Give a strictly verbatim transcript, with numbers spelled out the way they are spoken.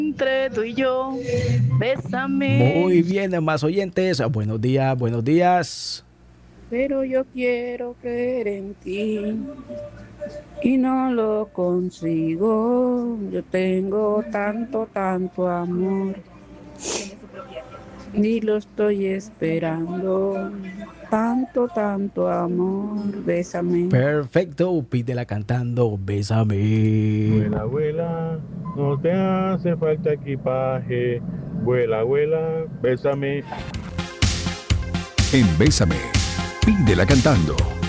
entre tú y yo, bésame. Muy bien, más oyentes. Buenos días, buenos días. Pero yo quiero creer en ti y no lo consigo. Yo tengo tanto, tanto amor y lo estoy esperando. Tanto, tanto amor, bésame. Perfecto, pídela cantando, bésame. Vuela, vuela, no te hace falta equipaje. Vuela, vuela, bésame. En Bésame, pídela cantando.